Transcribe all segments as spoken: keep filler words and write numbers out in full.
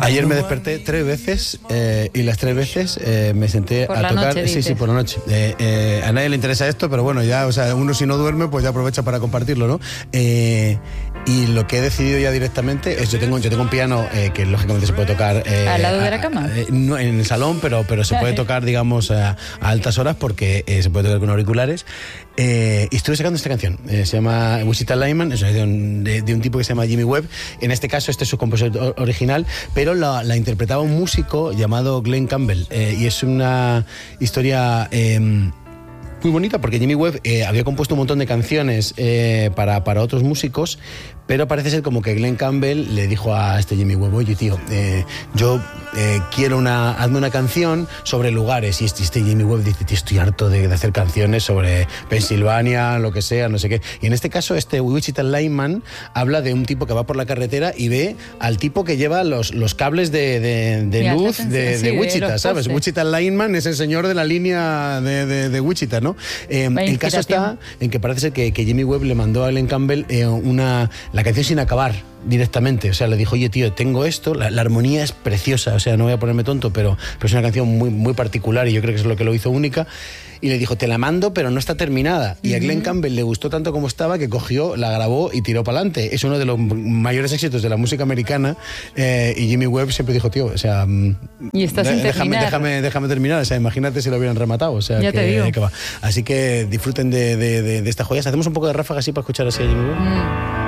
Ayer me desperté tres veces eh, y las tres veces eh, me senté por a la tocar. Noche, sí, sí, por la noche. Eh, eh, a nadie le interesa esto, pero bueno, ya, o sea, uno si no duerme, pues ya aprovecha para compartirlo, ¿no? Eh, y lo que he decidido ya directamente es, yo tengo, yo tengo un piano eh, que lógicamente se puede tocar eh, al lado de la cama. Eh, no, en el salón, pero, pero se puede tocar, digamos, a, a altas horas porque eh, se puede tocar con auriculares. Eh, y estuve sacando esta canción, eh, se llama Wichita Lineman, es una canción de, de un tipo que se llama Jimmy Webb. En este caso este es su compositor original, pero la, la interpretaba un músico llamado Glenn Campbell, eh, y es una historia eh, muy bonita porque Jimmy Webb eh, había compuesto un montón de canciones eh, para, para otros músicos, pero parece ser como que Glenn Campbell le dijo a este Jimmy Webb: oye, tío, eh, yo eh, quiero una, hazme una canción sobre lugares. Y este, este Jimmy Webb dice: tío, estoy harto de, de hacer canciones sobre Pensilvania, lo que sea, no sé qué. Y en este caso, este Wichita Lineman habla de un tipo que va por la carretera y ve al tipo que lleva los, los cables de, de, de luz de, de, sí, de Wichita, de ¿sabes? Wichita Lineman es el señor de la línea de, de, de Wichita, ¿no? Eh, el caso está en que parece ser que, que Jimmy Webb le mandó a Glenn Campbell eh, una, la canción sin acabar directamente, o sea, le dijo: oye, tío, tengo esto, la, la armonía es preciosa, o sea, no voy a ponerme tonto, pero, pero es una canción muy, muy particular y yo creo que es lo que lo hizo única. Y le dijo: te la mando, pero no está terminada. Uh-huh. Y a Glenn Campbell le gustó tanto como estaba que cogió, la grabó y tiró para adelante. Es uno de los mayores éxitos de la música americana, eh, y Jimmy Webb siempre dijo: tío, o sea, y está sin déjame, déjame, déjame terminar, o sea, imagínate si lo hubieran rematado, o sea, ya que, te digo. que va. Así que disfruten de, de, de, de estas joyas. Hacemos un poco de ráfaga así para escuchar así a Jimmy Webb. Mm.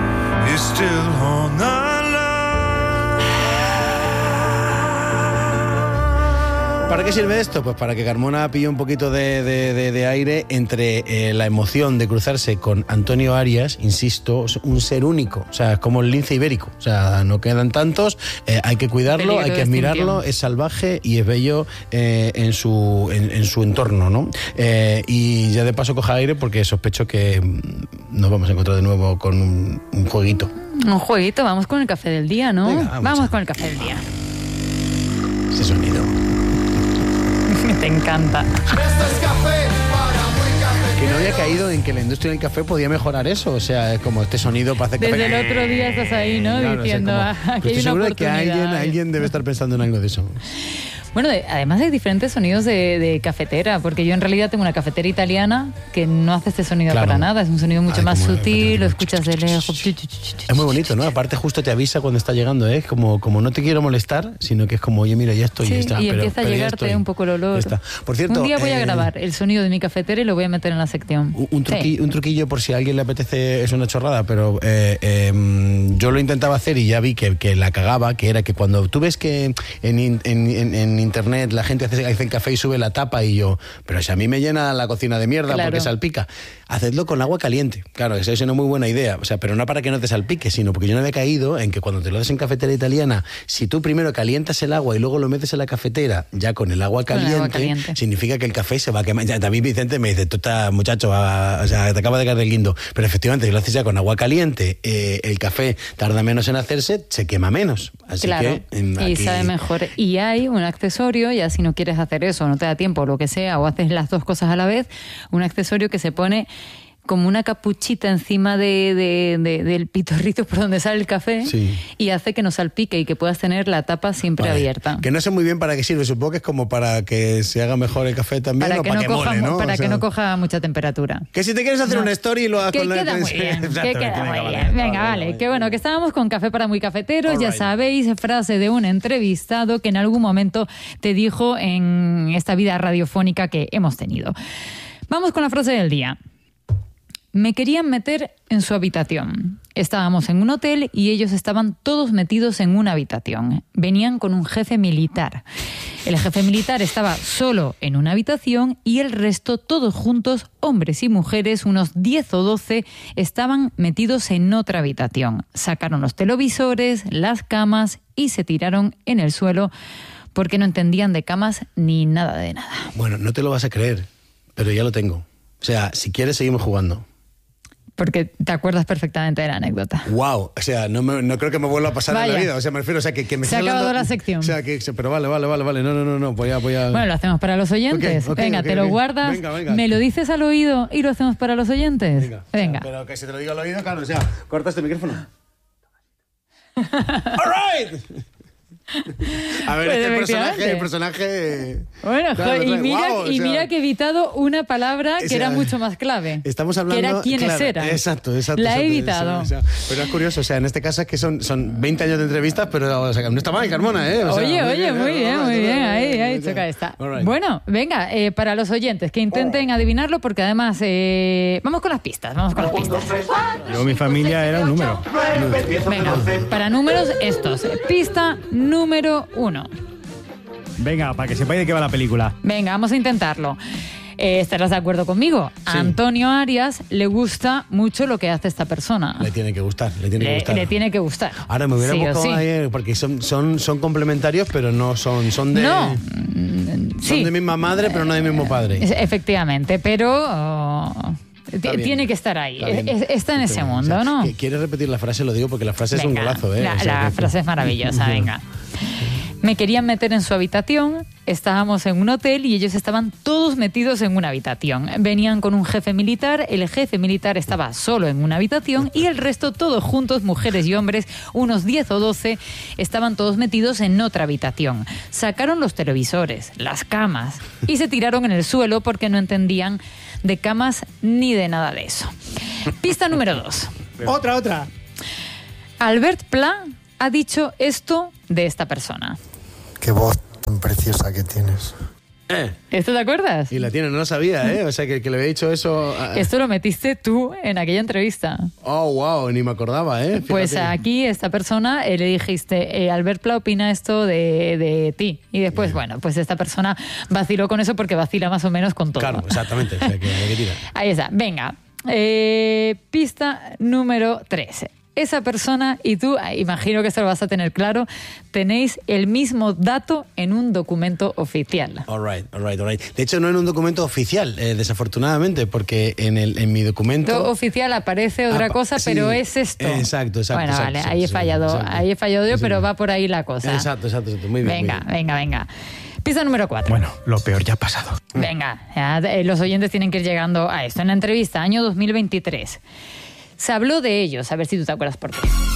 ¿Para qué sirve esto? Pues para que Carmona pille un poquito de, de, de, de aire entre eh, la emoción de cruzarse con Antonio Arias, insisto, un ser único, o sea, es como el lince ibérico, o sea, no quedan tantos, eh, hay que cuidarlo, hay que admirarlo, es salvaje y es bello eh, en, su, en, en su entorno, ¿no? Eh, y ya de paso coja aire porque sospecho que nos vamos a encontrar de nuevo con un, un jueguito. Un jueguito, vamos con el café del día, ¿no? Venga, vamos, vamos a... con el café del día. Ese sonido. Te encanta. Que no había caído en que la industria del café podía mejorar eso, o sea, como este sonido para hacer Desde café. Desde el otro día estás ahí, ¿no? Claro, diciendo, o sea, como, ah, aquí hay una seguro oportunidad. De que alguien, alguien debe estar pensando en algo de eso. Bueno, de, además hay diferentes sonidos de, de cafetera, porque yo en realidad tengo una cafetera italiana que no hace este sonido claro. para nada, es un sonido mucho Ay, más sutil, lo escuchas de lejos. Es muy bonito, ¿no? Aparte justo te avisa cuando está llegando, ¿eh? Como, como no te quiero molestar, sino que es como, oye, mira, ya estoy. Sí, ya está, y pero, empieza pero a llegarte un poco el olor. Por cierto, un día voy eh, a grabar el sonido de mi cafetera y lo voy a meter en la sección. Un, truqui, sí. un truquillo por si a alguien le apetece, es una chorrada, pero eh, eh, yo lo intentaba hacer y ya vi que, que la cagaba, que era que cuando tú ves que en, en, en, en internet la gente hace, hace café y sube la tapa y yo, pero si a mí me llena la cocina de mierda claro. porque salpica, hacedlo con agua caliente. Claro, esa es una muy buena idea, o sea, pero no para que no te salpique, sino porque yo no había caído en que cuando te lo haces en cafetera italiana, si tú primero calientas el agua y luego lo metes en la cafetera ya con el agua caliente, el agua caliente. significa que el café se va a quemar. Ya, David Vicente me dice: tú estás, muchacho, va, o sea, te acaba de caer del guindo. Pero efectivamente, si lo haces ya con agua caliente, eh, el café tarda menos en hacerse, se quema menos. Así claro, que eh, aquí... y sabe mejor. Y hay un accesorio, ya si no quieres hacer eso, no te da tiempo o lo que sea, o haces las dos cosas a la vez, un accesorio que se pone como una capuchita encima de, de, de, del pitorrito por donde sale el café sí. y hace que no salpique y que puedas tener la tapa siempre vale. abierta. Que no sé muy bien para qué sirve, supongo que es como para que se haga mejor el café también para o que para no que coja, mole, ¿no? Para o sea, que no coja mucha temperatura. Que si te quieres hacer no. una story lo hagas que con la... queda muy bien, que queda muy bien. Venga, vale, vale, vale. Que bueno, que estábamos con Café para Muy Cafeteros, All ya right. sabéis, frase de un entrevistado que en algún momento te dijo en esta vida radiofónica que hemos tenido. Vamos con la frase del día. Me querían meter en su habitación. Estábamos en un hotel y ellos estaban todos metidos en una habitación. Venían con un jefe militar. El jefe militar estaba solo en una habitación y el resto, todos juntos, hombres y mujeres, unos diez o doce, estaban metidos en otra habitación. Sacaron los televisores, las camas y se tiraron en el suelo porque no entendían de camas ni nada de nada. Bueno, no te lo vas a creer, pero ya lo tengo. O sea, si quieres seguimos jugando. Porque te acuerdas perfectamente de la anécdota. Wow, o sea, no, me, no creo que me vuelva a pasar Vaya. en la vida. O sea, me refiero, o sea, que, que me se ha acabado hablando, la sección. O sea, que, pero vale, vale, vale, vale. No, no, no, no, voy a, voy a... Bueno, lo hacemos para los oyentes. Okay, okay, venga, okay, te lo okay. guardas, venga, venga. me lo dices al oído y lo hacemos para los oyentes. Venga. venga. O sea, pero que si te lo digo al oído, claro, o sea, corta este micrófono. All right. A ver, Pues este efectivamente. personaje, el personaje... Bueno, Claro, joder, y, claro, mira, guau, o y sea, mira que he evitado una palabra que o sea, era mucho más clave. Estamos hablando... Que era quiénes claro, eran. Exacto, exacto. La he exacto, evitado. o sea, pero es curioso, o sea, en este caso es que son, son veinte años de entrevistas, pero o sea, no está mal, Carmona, ¿eh? O sea, Oye, oye, bien, muy ¿eh? bien, All muy right, bien. all right, Ahí, all ahí, right, choca esta. all right. Bueno, venga, eh, para los oyentes que intenten adivinarlo, porque además, eh, vamos con las pistas, vamos con las pistas. Yo, mi familia era un número. Venga, para números estos. Pista número uno. Venga, para que sepáis de qué va la película. Venga, vamos a intentarlo. Eh, ¿Estarás de acuerdo conmigo? A Sí. Antonio Arias le gusta mucho lo que hace esta persona. Le tiene que gustar, le tiene que Le, gustar. le tiene que gustar. Ahora me hubiera Sí o buscado sí. ahí, porque son, son, son complementarios, pero no son, son de... No. Son Sí. de misma madre, pero no de mismo padre. Es- Efectivamente, pero oh, ti- bien. tiene que estar ahí. Está bien. Es- está en ese Está bien. mundo, O sea, ¿no? que ¿Quieres repetir la frase? Lo digo porque la frase es un Venga, golazo, ¿eh? La, O sea, la que- frase es maravillosa, venga. Me querían meter en su habitación, estábamos en un hotel y ellos estaban todos metidos en una habitación. Venían con un jefe militar, el jefe militar estaba solo en una habitación y el resto todos juntos, mujeres y hombres, unos diez o doce, estaban todos metidos en otra habitación. Sacaron los televisores, las camas y se tiraron en el suelo porque no entendían de camas ni de nada de eso. Pista número dos. Otra, otra. Albert Pla ha dicho esto de esta persona. Qué voz tan preciosa que tienes. Eh, ¿Esto te acuerdas? y la tiene, no lo sabía, ¿eh? O sea, que, que le había dicho eso... a- Esto lo metiste tú en aquella entrevista. Oh, wow, ni me acordaba, ¿eh? Pues Fíjate. aquí esta persona eh, le dijiste, eh, Albert Pla opina esto de, de ti. Y después, bueno, pues esta persona vaciló con eso porque vacila más o menos con todo. Claro, exactamente, o sea, que, que tira. Ahí está, venga. Eh, pista número trece. Esa persona y tú, ah, imagino que esto lo vas a tener claro, tenéis el mismo dato en un documento oficial. All right, all right, all right. De hecho, no en un documento oficial, eh, desafortunadamente, porque en, el, en mi documento... Documento oficial aparece otra Ah, cosa, sí, pero es esto. exacto, exacto, Bueno, exacto, vale, exacto, ahí he sí, fallado, exacto. ahí he fallado yo, Sí. pero va por ahí la cosa. Exacto, exacto, exacto. Muy bien, Venga, muy bien. venga, venga. Pista número cuatro. Bueno, lo peor ya ha pasado. Venga, ya, eh, los oyentes tienen que ir llegando a esto. En la entrevista, año dos mil veintitrés, se habló de ellos, a ver si tú te acuerdas por qué.